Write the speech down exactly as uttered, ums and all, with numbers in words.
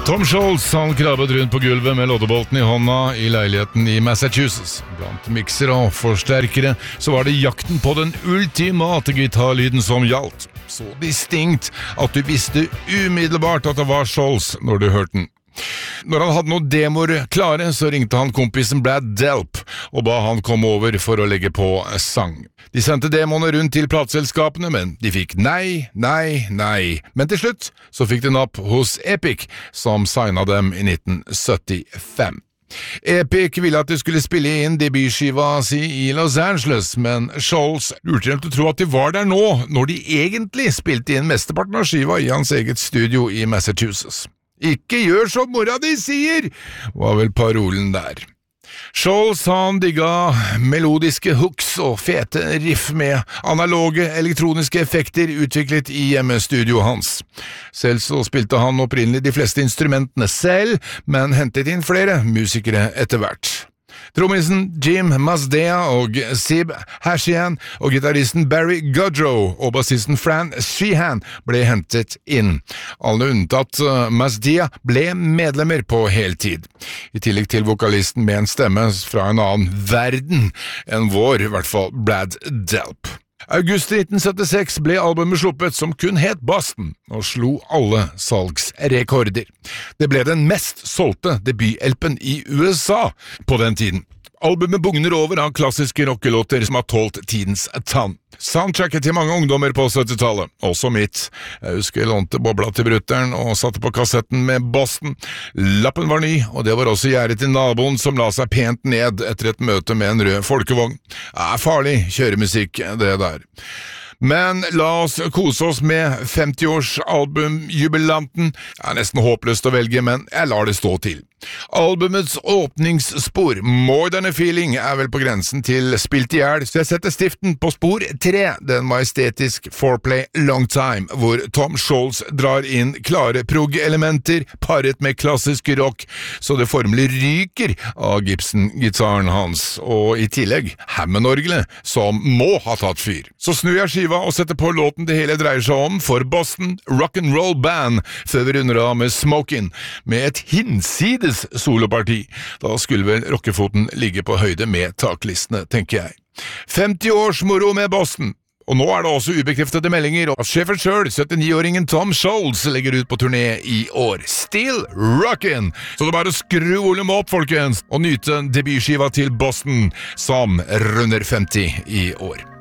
Tom Scholz han krabbet rundt på gulvet med loddebolten i hånda i leiligheten i Massachusetts. Blant mikser og forsterkere så var det jakten på den ultimate gitarlyden som gjaldt. Så distinkt at du visste umiddelbart at det var Scholz når du hørte den. Når han hadde noen demoer klare, så ringte han kompisen Brad Delp og ba han komme over for å legge på sang. De sendte demoene rundt til plateselskapene, men de fikk nei, nei, nei. Men til slutt så fikk de napp hos Epic, som signet dem i nitten syttifem. Epic ville at de skulle spille inn debutskiva si i Los Angeles, men Scholz lurte dem til å tro at de var der nå, når de egentlig spilte inn mesteparten av skiva i hans eget studio i Massachusetts. Ikke gjør som mora di sier, var vel parolen der. Scholz han digga melodiske hooks og fete riff med analoge elektroniske effekter utviklet i hjemmestudioet hans. Selv så spilte han opprinnelig de fleste instrumentene selv, men hentet inn flere musikere etter hvert. Trommisen Jim Mazdea og Sib Hashian og gitaristen Barry Goodrow og bassisten Fran Sheehan ble hentet inn. Alle unntatt Mazdea ble medlemmer på heltid. I tillegg til vokalisten med en stemme fra en annen verden enn vår, i hvert fall Brad Delp. August nitten syttiseks ble albumet sluppet som kun het Boston, og slo alle salgsrekorder. Det ble den mest solgte debut-elpen i U S A på den tiden. Albumet bugner over av klassiske rockelåter som har tålt tidens tann. Soundtracket til mange ungdommer på syttitallet, også mitt. Jeg husker jeg lånte bobla til brutteren og satte på kassetten med Boston. Lappen var ny, og det var også gjerdet til naboen som la seg pent ned etter et møte med en rød folkevogn. Det er farlig kjøremusikk, det der. Men la oss kose oss med femti-års-albumjubilanten. Det er nesten håpløst å velge, men jeg lar det stå til. Albumets åpningsspor, More Than a Feeling, er vel på grensen til spilt i hjel, så jeg setter stiften på spor tre, den majestetisk Foreplay Long Time, hvor Tom Scholz drar inn klare prog-elementer, paret med klassisk rock, så det formelig ryker av Gibson-gitaren hans, og i tillegg Hammond-orgelet, som må ha tatt fyr. Så snur jeg skiva og setter på låten det hele dreier seg om for Boston Rock'n'Roll Band, før vi runder av med Smokin', med et hinsides soloparti. Da skulle vel rockefoten ligge på høyde med taklistene, tenker jeg. femti års moro med Boston. Og nå er det også ubekreftede meldinger at sjefen selv, syttini-åringen Tom Scholz, legger ut på turné i år. Still rockin'! Så det er bare å skru volumet opp, folkens, og nyte debutskiva til Boston, som runder femti i år.